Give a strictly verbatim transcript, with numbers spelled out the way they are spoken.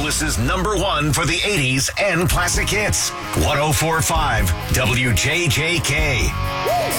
Louis's number one for the eighties and classic hits. one oh four point five W J J K.